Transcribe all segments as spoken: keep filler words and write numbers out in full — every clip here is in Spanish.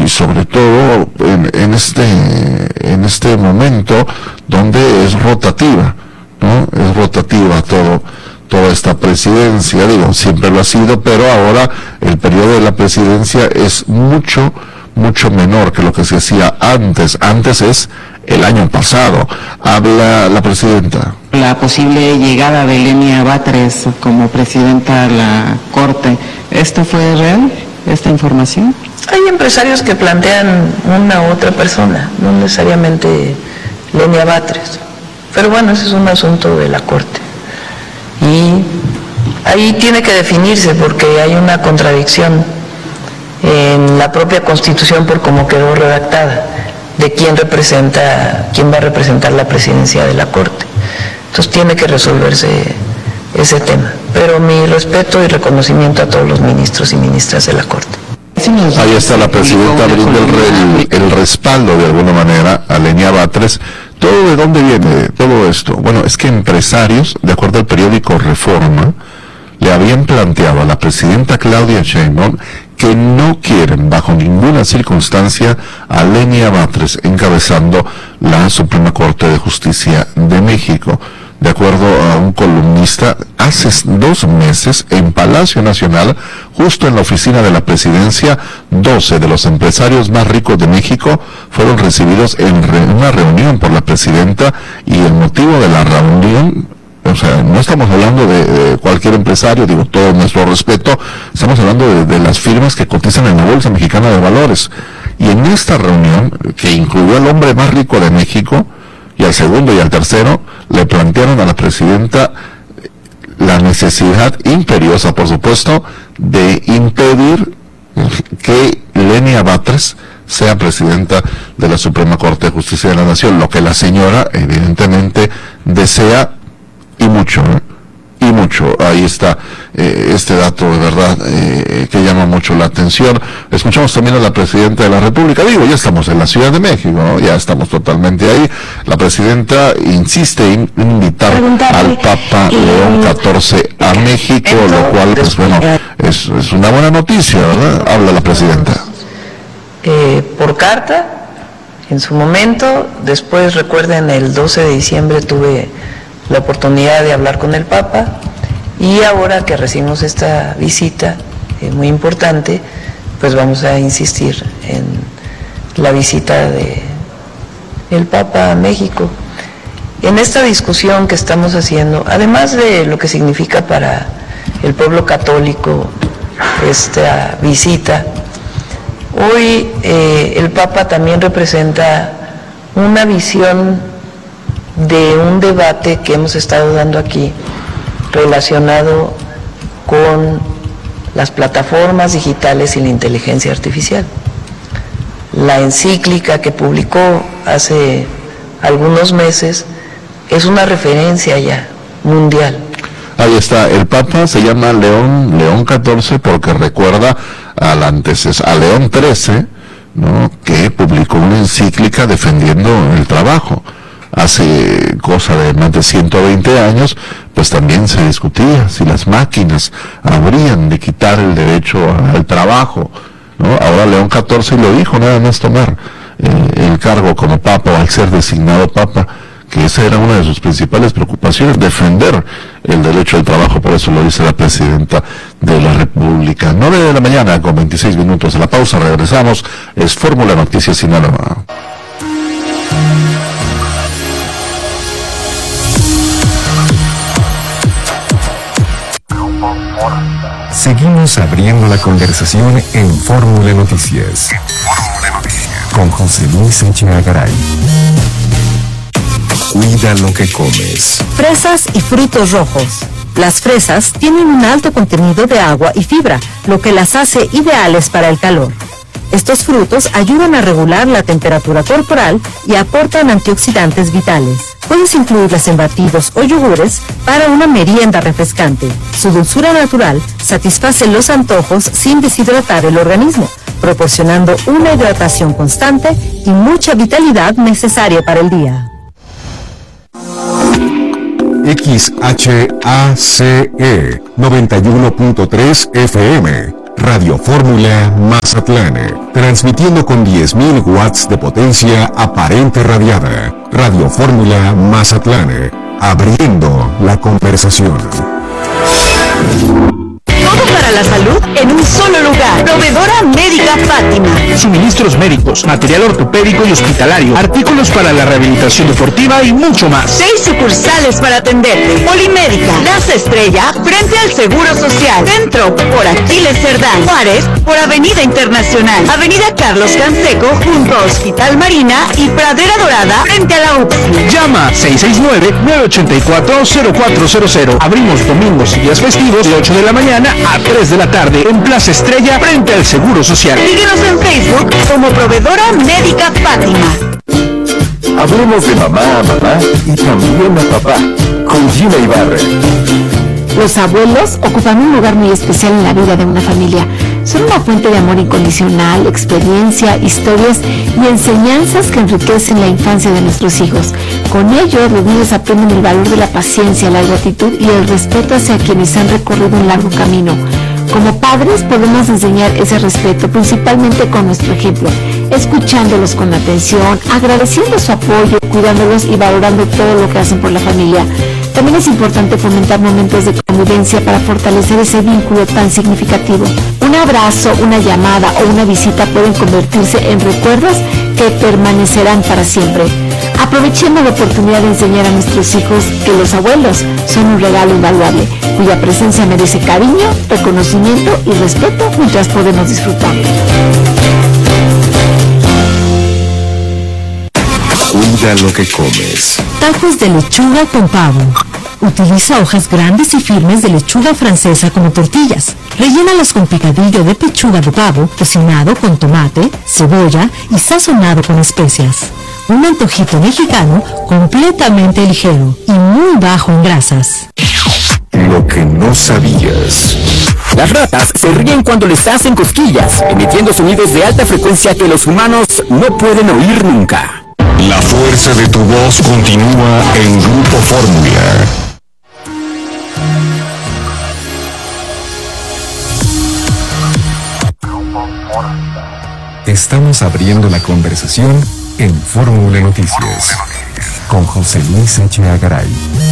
y sobre todo en, en este en este momento donde es rotativa, ¿no? Es rotativa todo toda esta presidencia, digo, siempre lo ha sido, pero ahora el periodo de la presidencia es mucho mucho menor que lo que se hacía antes. Antes es el año pasado. Habla la presidenta. La posible llegada de Lenia Batres como presidenta a la Corte, ¿esto fue real, esta información? Hay empresarios que plantean una u otra persona, no necesariamente Lenia Batres, pero bueno, ese es un asunto de la Corte. Y ahí tiene que definirse porque hay una contradicción en la propia Constitución por cómo quedó redactada, de quién representa, quién va a representar la presidencia de la Corte. Entonces tiene que resolverse ese tema. Pero mi respeto y reconocimiento a todos los ministros y ministras de la Corte. Ahí está la presidenta brinda el, el, el respaldo de alguna manera a Lenia Batres. ¿Todo de dónde viene todo esto? Bueno, es que empresarios, de acuerdo al periódico Reforma, le habían planteado a la presidenta Claudia Sheinbaum que no quieren bajo ninguna circunstancia a Lenia Batres encabezando la Suprema Corte de Justicia de México. De acuerdo a un columnista, hace dos meses en Palacio Nacional, justo en la oficina de la presidencia, doce de los empresarios más ricos de México fueron recibidos en re- una reunión por la presidenta, y el motivo de la reunión, o sea, no estamos hablando de, de cualquier empresario, digo, todo nuestro respeto, estamos hablando de, de las firmas que cotizan en la Bolsa Mexicana de Valores. Y en esta reunión, que incluyó al hombre más rico de México, y al segundo y al tercero, le plantearon a la presidenta la necesidad imperiosa, por supuesto, de impedir que Lenia Batres sea presidenta de la Suprema Corte de Justicia de la Nación, lo que la señora evidentemente desea, y mucho, ¿eh? y mucho. Ahí está eh, este dato de verdad eh, que llama mucho la atención. Escuchamos también a la presidenta de la República. Digo, ya estamos en la Ciudad de México, ¿no? Ya estamos totalmente ahí. La presidenta insiste en invitar al Papa León catorce a México, lo cual, pues bueno, es, es una buena noticia, ¿verdad? Habla la presidenta. Eh, por carta, en su momento, después recuerden, el doce de diciembre tuve la oportunidad de hablar con el Papa, y ahora que recibimos esta visita eh, muy importante, pues vamos a insistir en la visita de el Papa a México. En esta discusión que estamos haciendo, además de lo que significa para el pueblo católico esta visita, hoy eh, el Papa también representa una visión de un debate que hemos estado dando aquí relacionado con las plataformas digitales y la inteligencia artificial. La encíclica que publicó hace algunos meses es una referencia ya mundial. Ahí está, el Papa se llama León, León catorce, porque recuerda al antes, a León trece, ¿no?, que publicó una encíclica defendiendo el trabajo. Hace cosa de más de ciento veinte años, pues también se discutía si las máquinas habrían de quitar el derecho al trabajo, ¿no? Ahora León catorce lo dijo, nada más tomar eh, el cargo como Papa, o al ser designado Papa, que esa era una de sus principales preocupaciones, defender el derecho al trabajo. Por eso lo dice la presidenta de la República. nueve de la mañana con veintiséis minutos. A la pausa regresamos. Es Fórmula Noticias Sinaloa. Seguimos abriendo la conversación en Fórmula Noticias. En Fórmula Noticias. Con José Luis Echeagaray. Cuida lo que comes. Fresas y frutos rojos. Las fresas tienen un alto contenido de agua y fibra, lo que las hace ideales para el calor. Estos frutos ayudan a regular la temperatura corporal y aportan antioxidantes vitales. Puedes incluirlas en batidos o yogures para una merienda refrescante. Su dulzura natural satisface los antojos sin deshidratar el organismo, proporcionando una hidratación constante y mucha vitalidad necesaria para el día. X H A C E noventa y uno punto tres F M, Radio Fórmula Mazatlán, transmitiendo con diez mil watts de potencia aparente radiada. Radio Fórmula Mazatlán, abriendo la conversación. Todo para la salud en un solo lugar. Proveedora Médica Fátima. Suministros médicos, material ortopédico y hospitalario, artículos para la rehabilitación deportiva y mucho más. Seis sucursales para atenderte. Polimédica, Plaza Estrella, frente al Seguro Social. Centro, por Aquiles Cerdán. Juárez, por Avenida Internacional. Avenida Carlos Canseco, junto a Hospital Marina y Pradera Dorada, frente a la U P S I. Llama seis seis nueve, nueve ocho cuatro, cero cuatro cero cero. Abrimos domingos y días festivos de ocho de la mañana a tres de la tarde en Plaza Estrella, frente al Seguro Social. Síguenos en Facebook como Proveedora Médica Fátima. Hablemos de mamá a mamá y también a papá, con Gina Ibarra. Los abuelos ocupan un lugar muy especial en la vida de una familia. Son una fuente de amor incondicional, experiencia, historias y enseñanzas que enriquecen la infancia de nuestros hijos. Con ellos, los niños aprenden el valor de la paciencia, la gratitud y el respeto hacia quienes han recorrido un largo camino. Como padres podemos enseñar ese respeto principalmente con nuestro ejemplo, escuchándolos con atención, agradeciendo su apoyo, cuidándolos y valorando todo lo que hacen por la familia. También es importante fomentar momentos de convivencia para fortalecer ese vínculo tan significativo. Un abrazo, una llamada o una visita pueden convertirse en recuerdos que permanecerán para siempre. Aprovechemos la oportunidad de enseñar a nuestros hijos que los abuelos son un regalo invaluable, cuya presencia merece cariño, reconocimiento y respeto mientras podemos disfrutarlo. Cuida lo que comes. Tacos de lechuga con pavo. Utiliza hojas grandes y firmes de lechuga francesa como tortillas. Rellénalas con picadillo de pechuga de pavo, cocinado con tomate, cebolla y sazonado con especias. Un antojito mexicano completamente ligero y muy bajo en grasas. Lo que no sabías. Las ratas se ríen cuando les hacen cosquillas, emitiendo sonidos de alta frecuencia que los humanos no pueden oír nunca. La fuerza de tu voz continúa en Grupo Fórmula. Estamos abriendo la conversación en Fórmula Noticias con José Luis Echeagaray. Garay.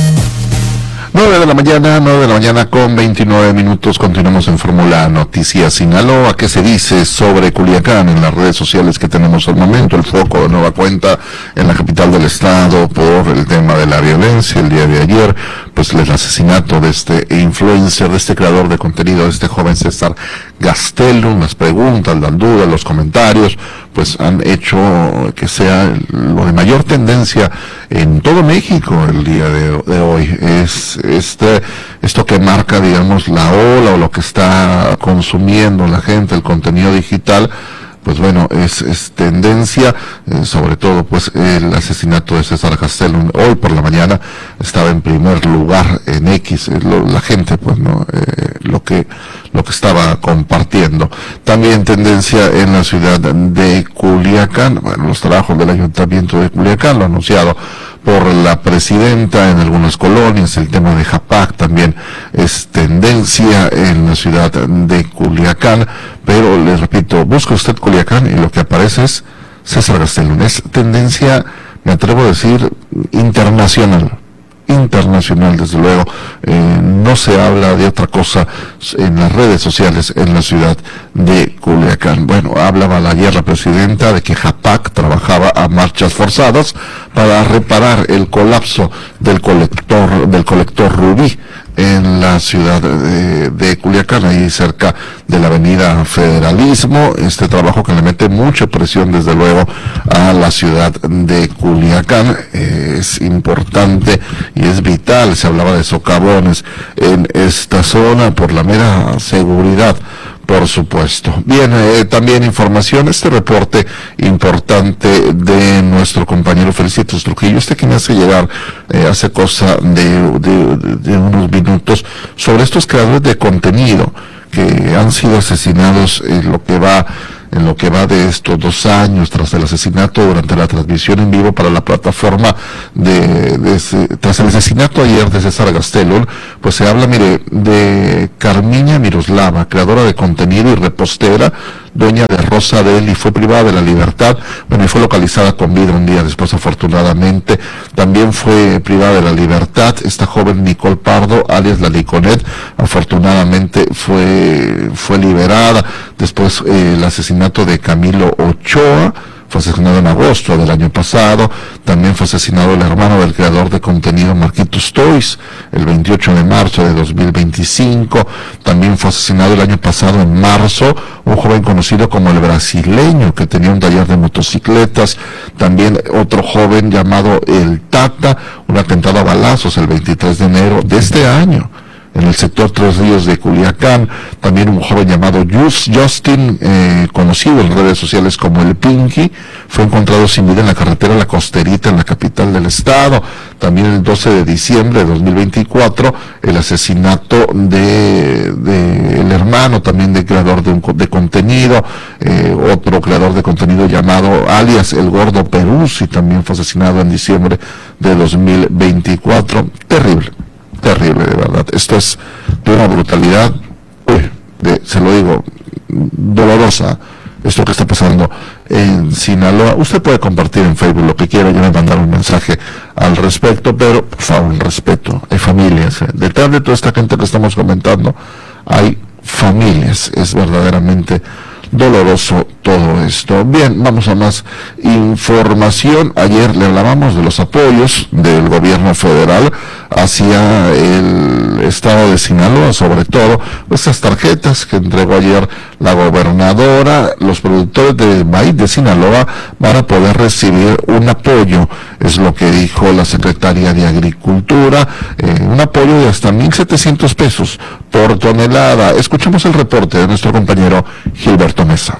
nueve de la mañana, nueve de la mañana con veintinueve minutos, continuamos en Fórmula Noticias Sinaloa. ¿Qué se dice sobre Culiacán en las redes sociales que tenemos al momento? El foco de nueva cuenta en la capital del estado por el tema de la violencia. El día de ayer, pues el asesinato de este influencer, de este creador de contenido, de este joven César Gastelum. Las preguntas, las dudas, los comentarios, pues han hecho que sea lo de mayor tendencia en todo México el día de, de hoy. Es este esto que marca, digamos, la ola o lo que está consumiendo la gente, el contenido digital. Pues bueno, es, es tendencia, eh, sobre todo pues el asesinato de César Gastelum. Hoy por la mañana estaba en primer lugar en X, eh, lo, la gente pues no, eh, lo que lo que estaba compartiendo. También tendencia en la ciudad de Culiacán, bueno, los trabajos del Ayuntamiento de Culiacán, lo anunciado por la presidenta en algunas colonias. El tema de Japac también es tendencia en la ciudad de Culiacán, pero les repito, busca usted Culiacán y lo que aparece es César Gastelum. Es tendencia, me atrevo a decir, internacional. internacional, desde luego. Eh, no se habla de otra cosa en las redes sociales en la ciudad de Culiacán. Bueno, hablaba ayer la presidenta de que Japac trabajaba a marchas forzadas para reparar el colapso del colector, del colector Rubí en la ciudad de, de Culiacán, ahí cerca de la avenida Federalismo. Este trabajo que le mete mucha presión, desde luego, a la ciudad de Culiacán. Eh, es importante y es vital. Se hablaba de socavones en esta zona por la mera seguridad, por supuesto. Bien, eh, también información, este reporte importante de nuestro compañero Felicitos Trujillo, este que me hace llegar eh, hace cosa de, de, de unos minutos, sobre estos creadores de contenido que han sido asesinados en lo que va en lo que va de estos dos años tras el asesinato durante la transmisión en vivo para la plataforma de, de tras el asesinato ayer de César Gastelum, pues se habla, mire, de Carmiña Miroslava, creadora de contenido y repostera, dueña de Rosa Deli, fue privada de la libertad, bueno, y fue localizada con vida un día después, afortunadamente. También fue privada de la libertad esta joven Nicole Pardo, alias la Liconet, afortunadamente fue, fue liberada. Después eh, el asesinato de Camilo Ochoa, fue asesinado en agosto del año pasado. También fue asesinado el hermano del creador de contenido Marquitos Toys el veintiocho de marzo de dos mil veinticinco. También fue asesinado el año pasado en marzo un joven conocido como el Brasileño, que tenía un taller de motocicletas. También otro joven llamado el Tata, un atentado a balazos el veintitrés de enero de este año en el sector Tres Ríos de Culiacán. También un joven llamado Just, Justin, eh, conocido en redes sociales como el Pinky, fue encontrado sin vida en la carretera La Costerita, en la capital del estado. También el doce de diciembre de dos mil veinticuatro, el asesinato de, de el hermano también de creador de, un, de contenido, eh, otro creador de contenido llamado alias el Gordo Peruzzi, también fue asesinado en diciembre de dos mil veinticuatro. Terrible. Terrible, de verdad. Esto es de una brutalidad, uy, de, se lo digo, dolorosa, esto que está pasando en Sinaloa. Usted puede compartir en Facebook lo que quiera, yo me mandar un mensaje al respecto, pero por favor, respeto. Hay familias, ¿eh? Detrás de toda esta gente que estamos comentando, hay familias. Es verdaderamente doloroso todo esto. Bien, vamos a más información. Ayer le hablábamos de los apoyos del gobierno federal hacia el estado de Sinaloa, sobre todo estas tarjetas que entregó ayer la gobernadora. Los productores de maíz de Sinaloa van a poder recibir un apoyo, es lo que dijo la secretaria de Agricultura, eh, un apoyo de hasta mil setecientos pesos por tonelada. Escuchemos el reporte de nuestro compañero Gilberto Mesa.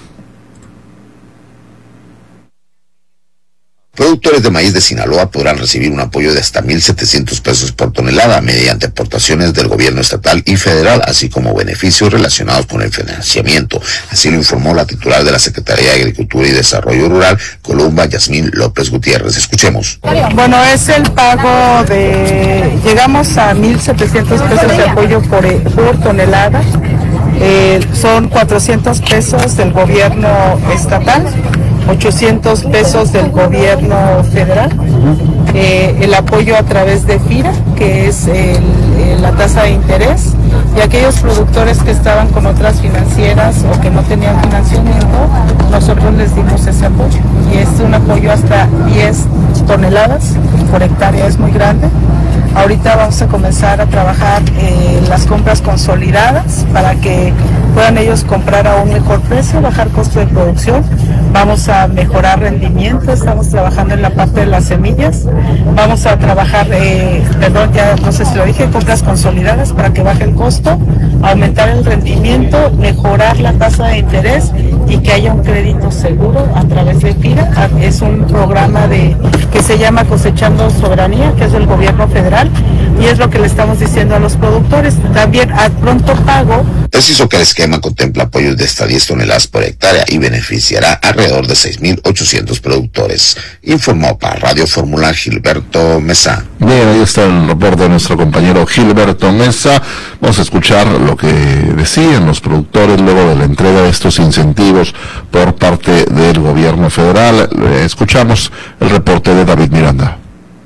Productores de maíz de Sinaloa podrán recibir un apoyo de hasta mil setecientos pesos por tonelada mediante aportaciones del gobierno estatal y federal, así como beneficios relacionados con el financiamiento. Así lo informó la titular de la Secretaría de Agricultura y Desarrollo Rural, Columba Yasmín López Gutiérrez. Escuchemos. Bueno, es el pago de... Llegamos a mil setecientos pesos de apoyo por, por tonelada. Eh, son cuatrocientos pesos del gobierno estatal, ochocientos pesos del gobierno federal, eh, el apoyo a través de FIRA, que es el, el, la tasa de interés, y aquellos productores que estaban con otras financieras o que no tenían financiamiento, nosotros les dimos ese apoyo, y es un apoyo hasta diez toneladas por hectárea, es muy grande. Ahorita vamos a comenzar a trabajar eh, las compras consolidadas para que puedan ellos comprar a un mejor precio, bajar costo de producción. Vamos a mejorar rendimiento, estamos trabajando en la parte de las semillas. Vamos a trabajar, eh, perdón, ya no sé si lo dije, compras consolidadas para que baje el costo, aumentar el rendimiento, mejorar la tasa de interés y que haya un crédito seguro a través de FIRA. Es un programa de que se llama Cosechando Soberanía, que es del gobierno federal, y es lo que le estamos diciendo a los productores. También a pronto pago. Preciso que el esquema contempla apoyos de hasta diez toneladas por hectárea y beneficiará alrededor de seis mil ochocientos productores. Informó para Radio Fórmula Gilberto Mesa. Bien, ahí está el reporte de nuestro compañero Gilberto Mesa. Vamos a escuchar lo que decían los productores luego de la entrega de estos incentivos por parte del gobierno federal. Escuchamos el reporte de David Miranda.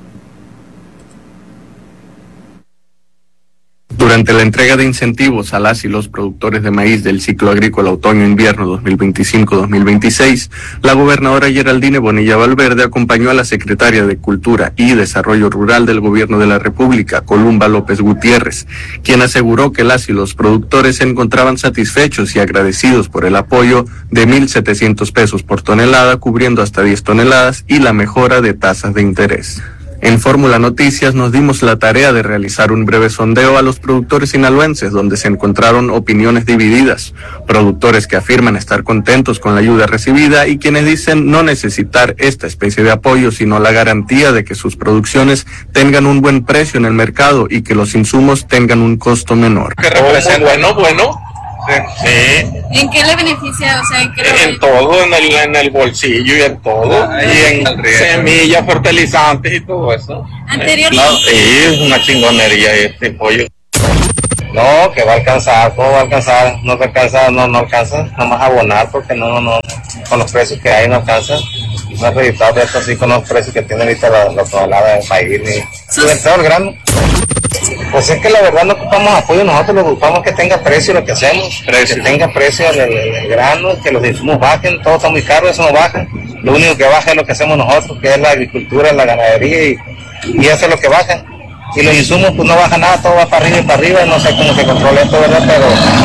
Durante la entrega de incentivos a las y los productores de maíz del ciclo agrícola otoño-invierno dos mil veinticinco dos mil veintiséis, la gobernadora Geraldine Bonilla Valverde acompañó a la secretaria de Cultura y Desarrollo Rural del Gobierno de la República, Columba López Gutiérrez, quien aseguró que las y los productores se encontraban satisfechos y agradecidos por el apoyo de mil setecientos pesos por tonelada, cubriendo hasta diez toneladas, y la mejora de tasas de interés. En Fórmula Noticias nos dimos la tarea de realizar un breve sondeo a los productores sinaloenses, donde se encontraron opiniones divididas. Productores que afirman estar contentos con la ayuda recibida y quienes dicen no necesitar esta especie de apoyo, sino la garantía de que sus producciones tengan un buen precio en el mercado y que los insumos tengan un costo menor. ¿Qué representa? Bueno, bueno. Sí. ¿En qué le beneficia? O sea, ¿en qué le En todo, en el, en el bolsillo y en todo. Ah, y en semillas, fertilizantes y todo eso. Anteriormente. No, sí, es una chingonería este pollo. No, que va a alcanzar, todo va a alcanzar, no te alcanza, no, no alcanza, nomás abonar porque no, no, con los precios que hay no alcanza. No es registrado esto así con los precios que tiene ahorita la, la tonelada de maíz ni sobre todo el grano. Pues es que la verdad no ocupamos apoyo, nosotros lo ocupamos que tenga precio lo que hacemos, precio. que tenga precio el, el, el grano, que los insumos bajen, todo está muy caro, eso no baja. Lo único que baja es lo que hacemos nosotros, que es la agricultura, la ganadería y, y eso es lo que baja. Y los insumos pues no baja nada, todo va para arriba y para arriba, no sé cómo se controla esto, ¿verdad? Pero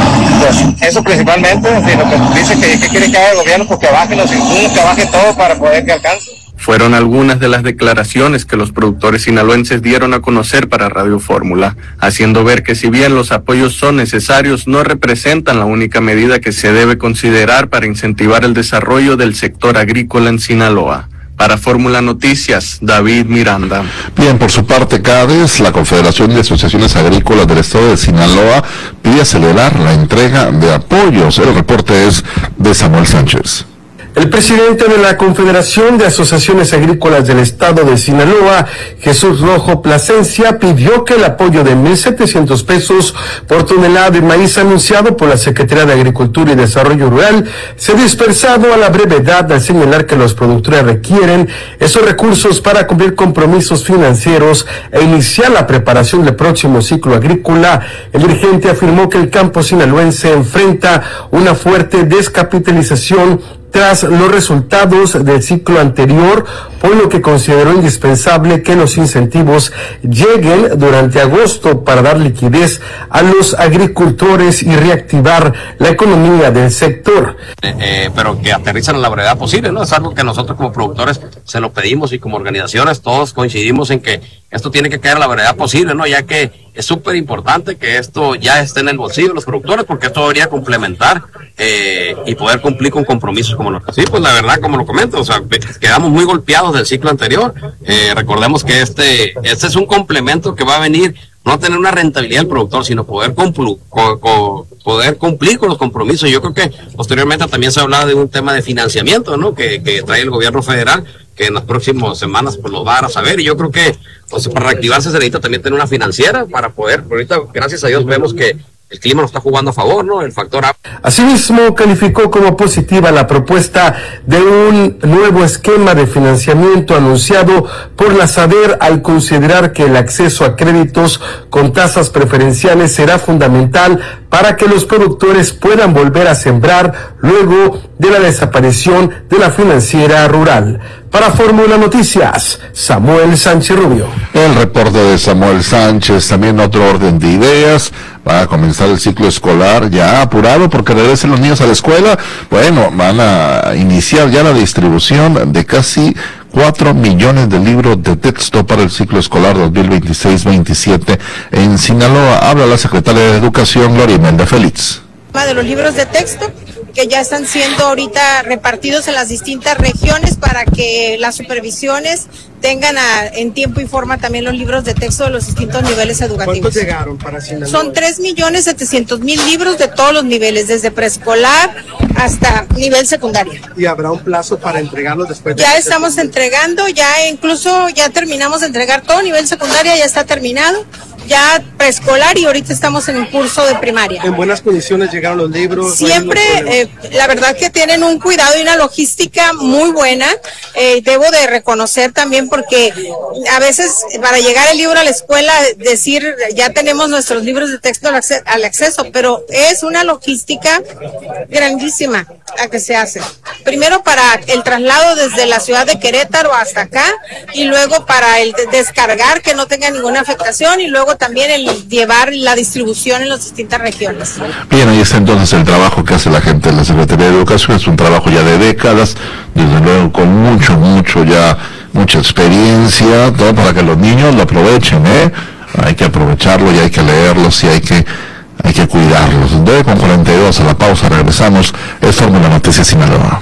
pues eso principalmente, si lo que dice que, que quiere que haga el gobierno, pues que baje los insumos, que baje todo para poder que alcance. Fueron algunas de las declaraciones que los productores sinaloenses dieron a conocer para Radio Fórmula, haciendo ver que si bien los apoyos son necesarios, no representan la única medida que se debe considerar para incentivar el desarrollo del sector agrícola en Sinaloa. Para Fórmula Noticias, David Miranda. Bien, por su parte, CADES, la Confederación de Asociaciones Agrícolas del Estado de Sinaloa, pide acelerar la entrega de apoyos. El reporte es de Samuel Sánchez. El presidente de la Confederación de Asociaciones Agrícolas del Estado de Sinaloa, Jesús Rojo Plasencia, pidió que el apoyo de mil setecientos pesos por tonelada de maíz anunciado por la Secretaría de Agricultura y Desarrollo Rural sea dispersado a la brevedad, al señalar que los productores requieren esos recursos para cumplir compromisos financieros e iniciar la preparación del próximo ciclo agrícola. El dirigente afirmó que el campo sinaloense enfrenta una fuerte descapitalización tras los resultados del ciclo anterior, por lo que consideró indispensable que los incentivos lleguen durante agosto para dar liquidez a los agricultores y reactivar la economía del sector. Eh, eh, pero que aterrizan a la brevedad posible, ¿no? Es algo que nosotros como productores se lo pedimos y como organizaciones todos coincidimos en que esto tiene que caer a la brevedad posible, ¿no? Ya que es súper importante que esto ya esté en el bolsillo de los productores, porque esto debería complementar eh, y poder cumplir con compromisos como los que sí, pues la verdad, como lo comento, o sea, quedamos muy golpeados del ciclo anterior. Eh, recordemos que este, este es un complemento que va a venir no a tener una rentabilidad del productor, sino poder, cumplu, co, co, poder cumplir con los compromisos. Yo creo que posteriormente también se ha hablado de un tema de financiamiento, ¿no? Que, que trae el gobierno federal, que en las próximas semanas pues lo va a dar a saber, y yo creo que pues, para reactivarse se necesita también tener una financiera para poder, ahorita gracias a Dios vemos que el clima nos está jugando a favor, ¿no? El factor A. Asimismo, calificó como positiva la propuesta de un nuevo esquema de financiamiento anunciado por la SADER, al considerar que el acceso a créditos con tasas preferenciales será fundamental para que los productores puedan volver a sembrar luego de la desaparición de la financiera rural. Para Fórmula Noticias, Samuel Sánchez Rubio. El reporte de Samuel Sánchez, también otro orden de ideas. Va a comenzar el ciclo escolar ya apurado porque regresen los niños a la escuela. Bueno, van a iniciar ya la distribución de casi cuatro millones de libros de texto para el ciclo escolar dos mil veintiséis veintisiete en Sinaloa. Habla la secretaria de Educación, Gloria Imelda Félix. De los libros de texto que ya están siendo ahorita repartidos en las distintas regiones para que las supervisiones tengan a, en tiempo y forma también los libros de texto de los distintos niveles educativos. ¿Cuántos llegaron para Sinaloa? Son tres millones setecientos mil libros de todos los niveles, desde preescolar hasta nivel secundario. ¿Y habrá un plazo para entregarlos después de Ya estamos entregando, ya incluso ya terminamos de entregar todo nivel secundaria, ya está terminado. Ya preescolar y ahorita estamos en un curso de primaria. ¿En buenas condiciones llegaron los libros? Siempre, eh, la verdad que tienen un cuidado y una logística muy buena. Eh, debo de reconocer también porque a veces para llegar el libro a la escuela, decir ya tenemos nuestros libros de texto al, acceso, al acceso, pero es una logística grandísima la que se hace. Primero para el traslado desde la ciudad de Querétaro hasta acá y luego para el descargar que no tenga ninguna afectación y luego también el llevar la distribución en las distintas regiones. Bien, ahí está entonces el trabajo que hace la gente de la Secretaría de Educación. Es un trabajo ya de décadas, desde luego con mucho, mucho ya, mucha experiencia, todo para que los niños lo aprovechen, ¿eh? Hay que aprovecharlo y hay que leerlos y hay que, hay que cuidarlos. nueve con cuarenta y dos, a la pausa, regresamos. Es Fórmula Noticias Sinaloa.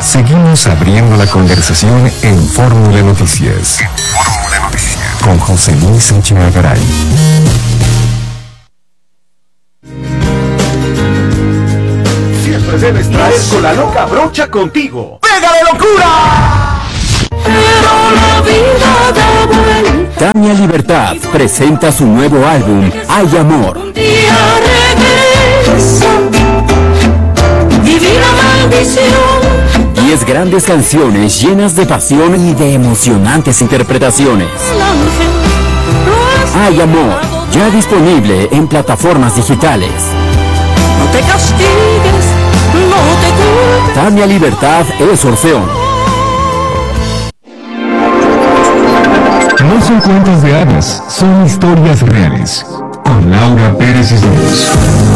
Seguimos abriendo la conversación en Fórmula Noticias. Fórmula Noticias. Con José Luis Echeagaray. Siempre debes traer con la loca brocha contigo. ¡Pega de locura! Pero la vida da vuelta. Tania Libertad presenta su nuevo álbum, Hay Amor. Un día regresa, divina maldición. Diez grandes canciones llenas de pasión y de emocionantes interpretaciones. Hay Amor, ya disponible en plataformas digitales. No te castigues, no te culpes. Tania Libertad es Orfeón. No son cuentos de hadas, son historias reales. Con Laura Pérez Islas.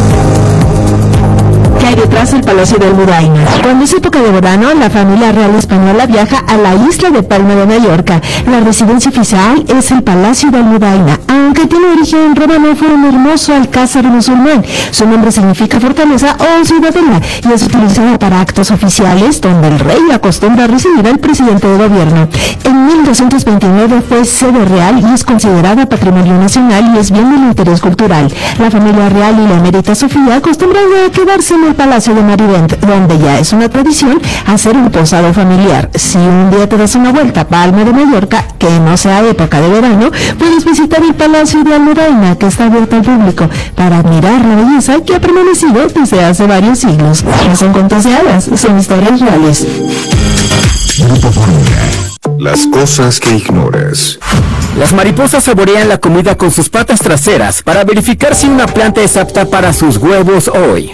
¿Qué hay detrás del Palacio de Almudaina? Cuando es época de verano, la familia real española viaja a la isla de Palma de Mallorca. La residencia oficial es el Palacio de Almudaina, aunque tiene origen romano, fue un hermoso alcázar musulmán. Su nombre significa fortaleza o ciudadela y es utilizada para actos oficiales donde el rey acostumbra a recibir al presidente de gobierno. En mil doscientos veintinueve fue sede real y es considerada patrimonio nacional y es bien del interés cultural. La familia real y la emérita Sofía acostumbran a quedarse en el Palacio de Marivent, donde ya es una tradición hacer un posado familiar. Si un día te das una vuelta a Palma de Mallorca, que no sea época de verano, puedes visitar el Palacio de Almudaina, que está abierto al público, para admirar la belleza que ha permanecido desde hace varios siglos. No son cuentos de hadas, son historias reales. Grupo Fórmula. Las cosas que ignoras. Las mariposas saborean la comida con sus patas traseras para verificar si una planta es apta para sus huevos hoy.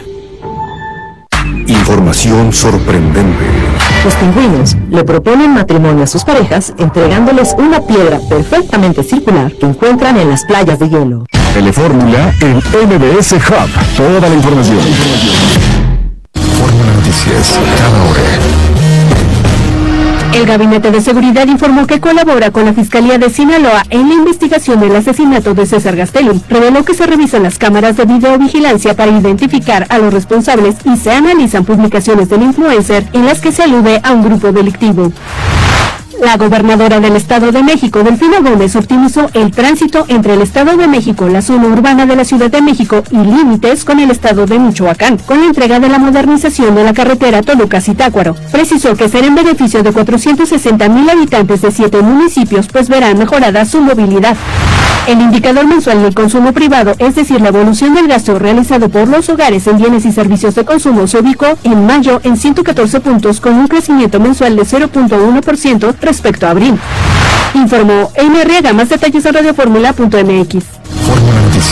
Información sorprendente. Los pingüinos le proponen matrimonio a sus parejas entregándoles una piedra perfectamente circular que encuentran en las playas de hielo. Telefórmula en M B S Hub. Toda la información. Fórmula Noticias, cada hora. El Gabinete de Seguridad informó que colabora con la Fiscalía de Sinaloa en la investigación del asesinato de César Gastelum. Reveló que se revisan las cámaras de videovigilancia para identificar a los responsables y se analizan publicaciones del influencer en las que se alude a un grupo delictivo. La gobernadora del Estado de México, Delfina Gómez, optimizó el tránsito entre el Estado de México, la zona urbana de la Ciudad de México y límites con el Estado de Michoacán, con la entrega de la modernización de la carretera Toluca-Zitácuaro. Precisó que será en beneficio de cuatrocientos sesenta mil habitantes de siete municipios, pues verán mejorada su movilidad. El indicador mensual del consumo privado, es decir, la evolución del gasto realizado por los hogares en bienes y servicios de consumo, se ubicó en mayo en ciento catorce puntos, con un crecimiento mensual de cero punto uno por ciento respecto a abril. Informó Eina Arriaga. Más detalles en radioformula punto m x.